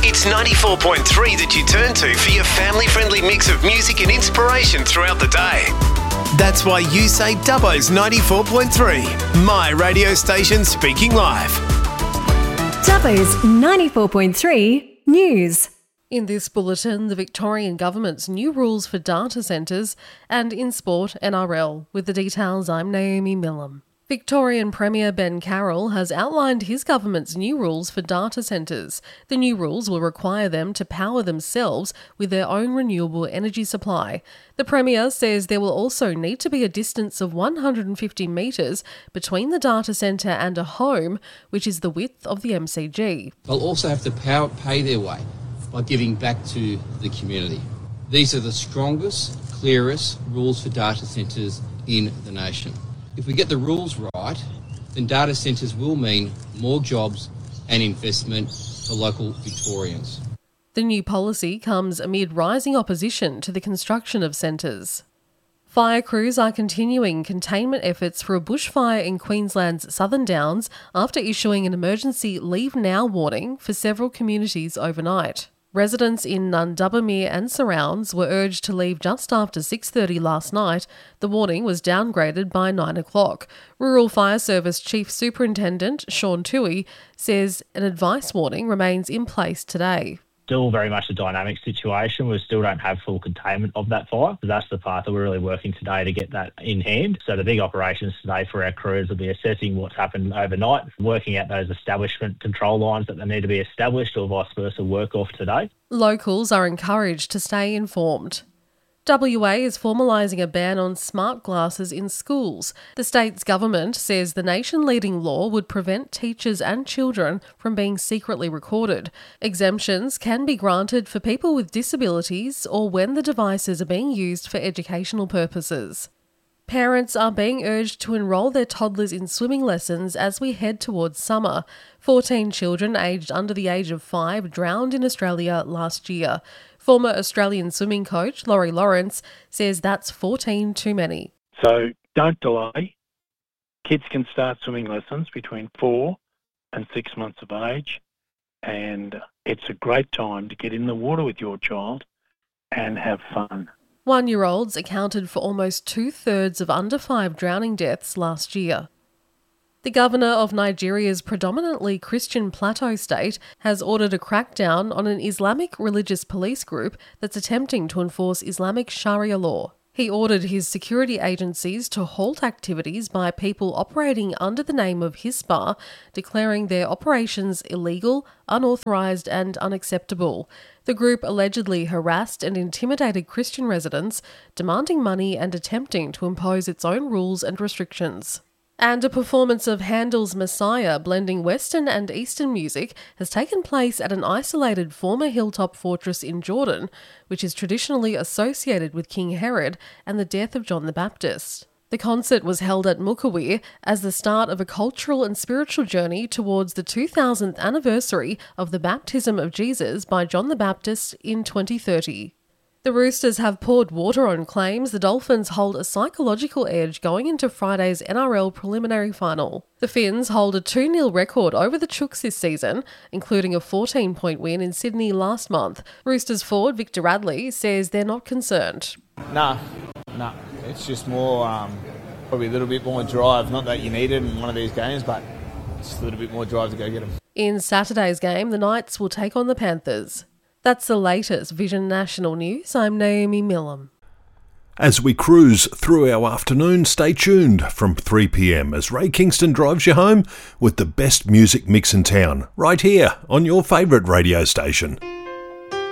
It's 94.3 that you turn to for your family-friendly mix of music and inspiration throughout the day. That's why you say Dubbo's 94.3, my radio station speaking live. Dubbo's 94.3 News. In this bulletin, the Victorian Government's new rules for data centres and in sport NRL. With the details, I'm Naomi Millam. Victorian Premier Ben Carroll has outlined his government's new rules for data centres. The new rules will require them to power themselves with their own renewable energy supply. The Premier says there will also need to be a distance of 150 metres between the data centre and a home, which is the width of the MCG. They'll also have to pay their way by giving back to the community. These are the strongest, clearest rules for data centres in the nation. If we get the rules right, then data centres will mean more jobs and investment for local Victorians. The new policy comes amid rising opposition to the construction of centres. Fire crews are continuing containment efforts for a bushfire in Queensland's Southern Downs after issuing an emergency leave now warning for several communities overnight. Residents in Nundubbermere and surrounds were urged to leave just after 6:30 last night. The warning was downgraded by 9 o'clock. Rural Fire Service Chief Superintendent Sean Toohey says an advice warning remains in place today. Still very much a dynamic situation. We still don't have full containment of that fire. So that's the part that we're really working today to get that in hand. So the big operations today for our crews will be assessing what's happened overnight, working out those establishment control lines that they need to be established or vice versa work off today. Locals are encouraged to stay informed. WA is formalising a ban on smart glasses in schools. The state's government says the nation-leading law would prevent teachers and children from being secretly recorded. Exemptions can be granted for people with disabilities or when the devices are being used for educational purposes. Parents are being urged to enrol their toddlers in swimming lessons as we head towards summer. 14 children aged under the age of 5 drowned in Australia last year. Former Australian swimming coach Laurie Lawrence says that's 14 too many. So don't delay. Kids can start swimming lessons between 4 and 6 months of age, and it's a great time to get in the water with your child and have fun. 1-year-olds accounted for almost 2/3 of under 5 drowning deaths last year. The governor of Nigeria's predominantly Christian plateau state has ordered a crackdown on an Islamic religious police group that's attempting to enforce Islamic Sharia law. He ordered his security agencies to halt activities by people operating under the name of Hisbah, declaring their operations illegal, unauthorised and unacceptable. The group allegedly harassed and intimidated Christian residents, demanding money and attempting to impose its own rules and restrictions. And a performance of Handel's Messiah, blending Western and Eastern music, has taken place at an isolated former hilltop fortress in Jordan, which is traditionally associated with King Herod and the death of John the Baptist. The concert was held at Mukawir as the start of a cultural and spiritual journey towards the 2000th anniversary of the baptism of Jesus by John the Baptist in 2030. The Roosters have poured water on claims the Dolphins hold a psychological edge going into Friday's NRL preliminary final. The Finns hold a 2-0 record over the Chooks this season, including a 14-point win in Sydney last month. Roosters forward Victor Radley says they're not concerned. Nah. It's just more, probably a little bit more drive. Not that you need it in one of these games, but just a little bit more drive to go get them. In Saturday's game, the Knights will take on the Panthers. That's the latest Vision National News. I'm Naomi Millam. As we cruise through our afternoon, stay tuned from 3 p.m. as Ray Kingston drives you home with the best music mix in town, right here on your favourite radio station.